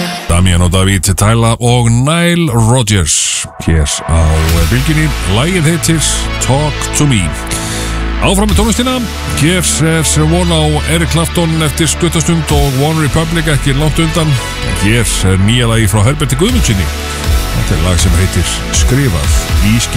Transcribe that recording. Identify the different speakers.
Speaker 1: Damian og David Tyla og Nile Rodgers hér á bylginni. Lagið heitir Talk to Me. Áfram með tónlistina. Hér von á Eric Clapton eftir stuttastund og One Republic ekki langt undan. Hér nýja lagi frá Herberti Guðmundsssyni. Þetta lag sem heitir Skrifað í ský.